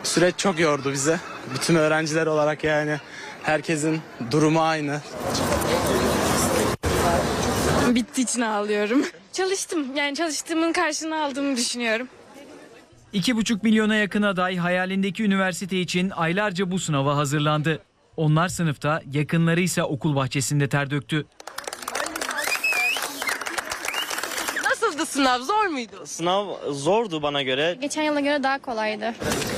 Süreç çok yordu bize. Bütün öğrenciler olarak yani herkesin durumu aynı. Bittiği için ağlıyorum. Çalıştım. Yani çalıştığımın karşılığını aldığımı düşünüyorum. 2,5 milyona yakın aday hayalindeki üniversite için aylarca bu sınava hazırlandı. Onlar sınıfta, yakınları ise okul bahçesinde ter döktü. Nasıldı sınav? Zor muydu? Sınav zordu bana göre. Geçen yıla göre daha kolaydı.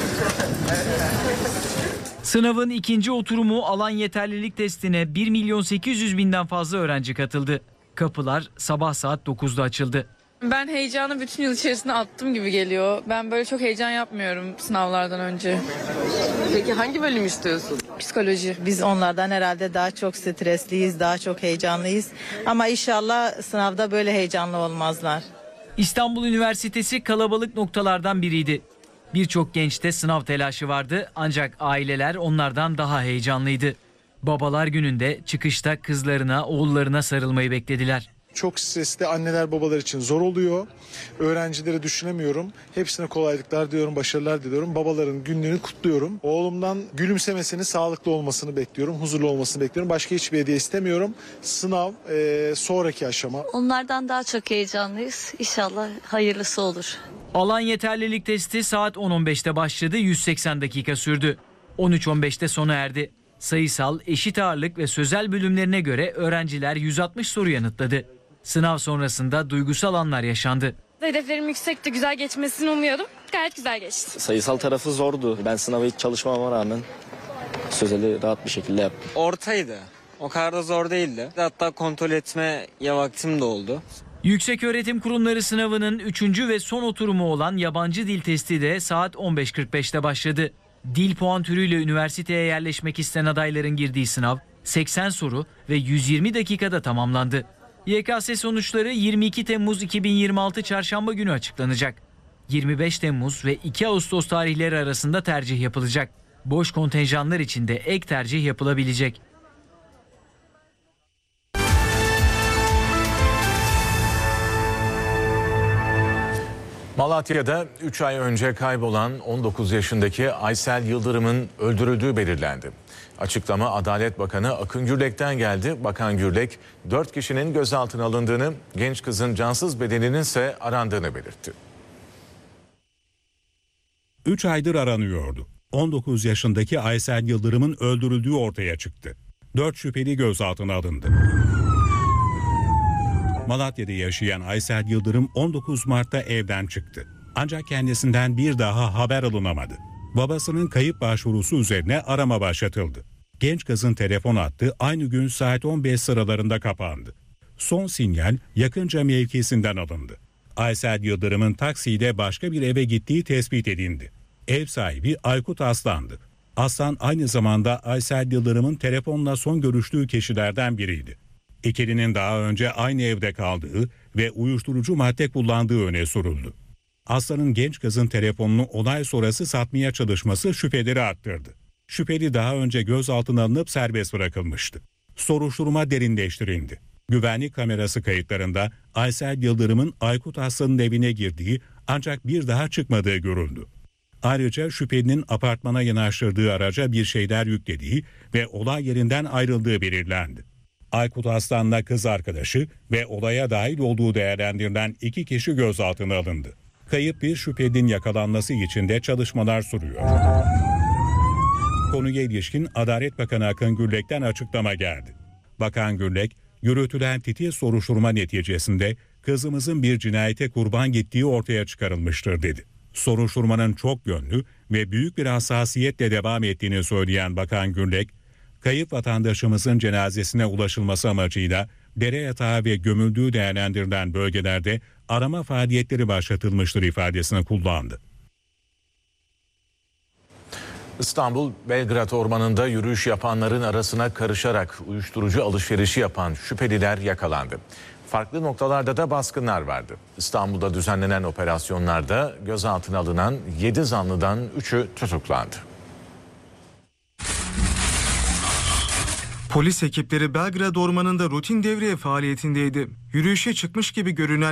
Sınavın ikinci oturumu alan yeterlilik testine 1.800.000'den fazla öğrenci katıldı. Kapılar sabah saat 9'da açıldı. Ben heyecanı bütün yıl içerisinde attım gibi geliyor. Ben böyle çok heyecan yapmıyorum sınavlardan önce. Peki hangi bölüm istiyorsun? Psikoloji. Biz onlardan herhalde daha çok stresliyiz, daha çok heyecanlıyız. Ama inşallah sınavda böyle heyecanlı olmazlar. İstanbul Üniversitesi kalabalık noktalardan biriydi. Birçok gençte sınav telaşı vardı ancak aileler onlardan daha heyecanlıydı. Babalar gününde çıkışta kızlarına, oğullarına sarılmayı beklediler. Çok stresli anneler babalar için zor oluyor. Öğrencileri düşünemiyorum. Hepsine kolaylıklar diyorum, başarılar diliyorum. Babaların günlüğünü kutluyorum. Oğlumdan gülümsemesini, sağlıklı olmasını bekliyorum, huzurlu olmasını bekliyorum. Başka hiçbir hediye istemiyorum. Sınav sonraki aşama. Onlardan daha çok heyecanlıyız. İnşallah hayırlısı olur. Alan yeterlilik testi saat 10.15'te başladı, 180 dakika sürdü. 13.15'te sona erdi. Sayısal, eşit ağırlık ve sözel bölümlerine göre öğrenciler 160 soru yanıtladı. Sınav sonrasında duygusal anlar yaşandı. Hedeflerim yüksekti. Güzel geçmesini umuyordum. Gayet güzel geçti. Sayısal tarafı zordu. Ben sınava hiç çalışmama rağmen sözeli rahat bir şekilde yaptım. Ortaydı. O kadar da zor değildi. Hatta kontrol etmeye vaktim de oldu. Yükseköğretim Kurumları sınavının 3. ve son oturumu olan yabancı dil testi de saat 15.45'te başladı. Dil puan türüyle üniversiteye yerleşmek isteyen adayların girdiği sınav 80 soru ve 120 dakikada tamamlandı. YKS sonuçları 22 Temmuz 2026 Çarşamba günü açıklanacak. 25 Temmuz ve 2 Ağustos tarihleri arasında tercih yapılacak. Boş kontenjanlar için de ek tercih yapılabilecek. Malatya'da 3 ay önce kaybolan 19 yaşındaki Aysel Yıldırım'ın öldürüldüğü belirlendi. Açıklama Adalet Bakanı Akın Gürlek'ten geldi. Bakan Gürlek 4 kişinin gözaltına alındığını, genç kızın cansız bedeninin ise arandığını belirtti. 3 aydır aranıyordu. 19 yaşındaki Aysel Yıldırım'ın öldürüldüğü ortaya çıktı. 4 şüpheli gözaltına alındı. Malatya'da yaşayan Aysel Yıldırım 19 Mart'ta evden çıktı. Ancak kendisinden bir daha haber alınamadı. Babasının kayıp başvurusu üzerine arama başlatıldı. Genç kızın telefon hattı aynı gün saat 15 sıralarında kapandı. Son sinyal yakınca mevkisinden alındı. Aysel Yıldırım'ın taksiyle başka bir eve gittiği tespit edildi. Ev sahibi Aykut Aslan'dı. Aslan aynı zamanda Aysel Yıldırım'ın telefonla son görüştüğü kişilerden biriydi. İkilinin daha önce aynı evde kaldığı ve uyuşturucu madde kullandığı öne sürüldü. Aslan'ın genç kızın telefonunu olay sonrası satmaya çalışması şüpheleri arttırdı. Şüpheli daha önce gözaltına alınıp serbest bırakılmıştı. Soruşturma derinleştirildi. Güvenlik kamerası kayıtlarında Aysel Yıldırım'ın Aykut Aslan'ın evine girdiği ancak bir daha çıkmadığı görüldü. Ayrıca şüphelinin apartmana yanaştırdığı araca bir şeyler yüklediği ve olay yerinden ayrıldığı belirlendi. Aykut Aslan'la kız arkadaşı ve olaya dahil olduğu değerlendirilen 2 kişi gözaltına alındı. Kayıp bir şüphelinin yakalanması için de çalışmalar sürüyor. Konuya ilişkin Adalet Bakanı Akın Gürlek'ten açıklama geldi. Bakan Gürlek, yürütülen titiz soruşturma neticesinde kızımızın bir cinayete kurban gittiği ortaya çıkarılmıştır dedi. Soruşturmanın çok yönlü ve büyük bir hassasiyetle devam ettiğini söyleyen Bakan Gürlek, kayıp vatandaşımızın cenazesine ulaşılması amacıyla dere yatağı ve gömüldüğü değerlendirilen bölgelerde arama faaliyetleri başlatılmıştır ifadesini kullandı. İstanbul Belgrad Ormanı'nda yürüyüş yapanların arasına karışarak uyuşturucu alışverişi yapan şüpheliler yakalandı. Farklı noktalarda da baskınlar vardı. İstanbul'da düzenlenen operasyonlarda gözaltına alınan 7 zanlıdan 3'ü tutuklandı. Polis ekipleri Belgrad Ormanı'nda rutin devriye faaliyetindeydi. Yürüyüşe çıkmış gibi görünen